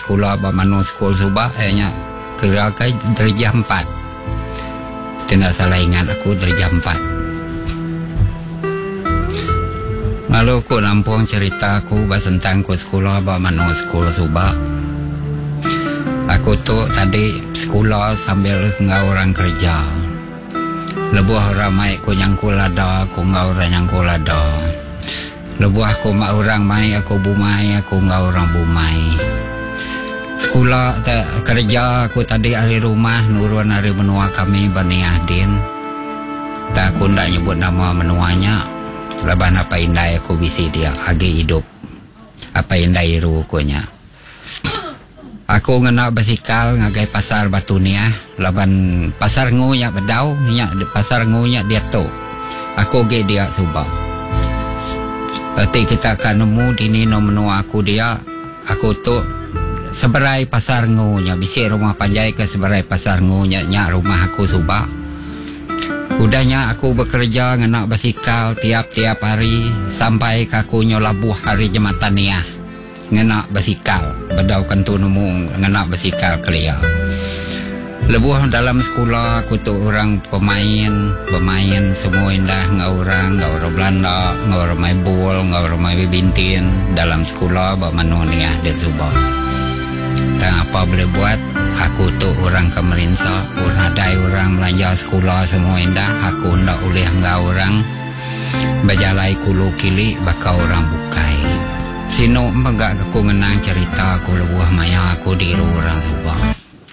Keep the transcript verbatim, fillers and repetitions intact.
sekolah bermanu sekolah Subak hanya kira ke darjah empat. Tidak salah ingat aku darjah empat. Lalu aku nampung cerita aku tentang ku sekolah bermanu sekolah Subak. Aku tu tadi sekolah sambil ngau orang kerja. Lebuh ramai ku yang ku lada, aku ngau orang yang ku lada. Lebuh aku mak orang mai, aku bumai, aku ngau orang bumai. Sekolah ta, kerja aku tadi ahli rumah nurun hari menua kami Bani Ahdin. Tak aku ndak nyebut nama menuanya. Leban apa indai aku bisi dia agi hidup. Apa indai iru kunya. Aku ngena basikal ngagai pasar Batunia, laban pasar ngunya bedau, nya pasar ngunya dia tu. Aku ge dia Subak. Nanti kita akan nemu di ni nomor aku dia, aku tu seberai pasar ngunya, bisi rumah panjai ke seberai pasar ngunya, nya rumah aku Subak. Udahnya aku bekerja ngena basikal tiap-tiap hari sampai ke aku nyolabuh hari Jumatania. Ngena basikal bedau kantu nemu ngena basikal kelia. Lebuh dalam sekolah aku tu orang pemain pemain semua indah ngau orang ngau orang Belanda ngau orang main bol ngau orang main bintin dalam sekolah bermanu ni ah dan Subak. Tak apa boleh buat, aku tu orang Kemerintah orang adai orang belanja sekolah semua indah, aku ndak boleh ngau orang berjalai kulu kili bakal orang bukai. Sino megak aku ngenang cerita aku lebuh maya aku di orang Subak.